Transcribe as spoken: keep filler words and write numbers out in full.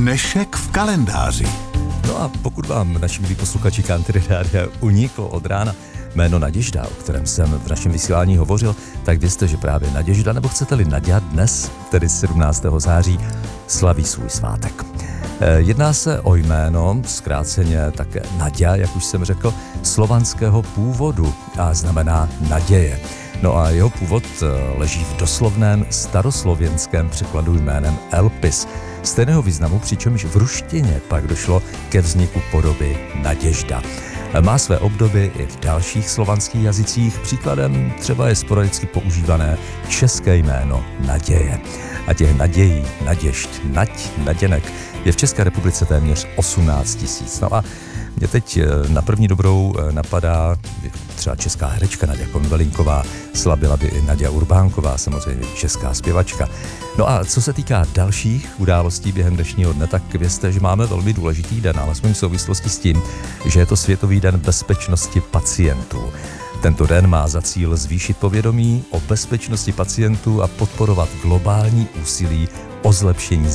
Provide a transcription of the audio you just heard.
Dnešek v kalendáři. No a pokud vám, naši milí posluchači Country Rádia, uniklo od rána jméno Naděžda, o kterém jsem v našem vysílání hovořil, tak vězte, že právě Naděžda, nebo chcete-li Naďa, dnes, tedy sedmnáctého září, slaví svůj svátek. Jedná se o jméno, zkráceně také Naďa, jak už jsem řekl, slovanského původu a znamená naděje. No a jeho původ leží v doslovném staroslověnském překladu jménem Elpis, stejného významu, přičemž v ruštině pak došlo ke vzniku podoby Naděžda. Má své obdoby i v dalších slovanských jazycích, příkladem třeba je sporadicky používané české jméno Naděje. A těch nadějí, naděžd, nať, naděnek je v České republice téměř osmnáct tisíc. No a mě teď na první dobrou napadá třeba česká herečka Naďa Konvalinková, slavila by i Naďa Urbánková, samozřejmě česká zpěvačka. No a co se týká dalších událostí během dnešního dne, tak vězte, že máme velmi důležitý den, alespoň v souvislosti s tím, že je to Světový den bezpečnosti pacientů. Tento den má za cíl zvýšit povědomí o bezpečnosti pacientů a podporovat globální úsilí o zlepšení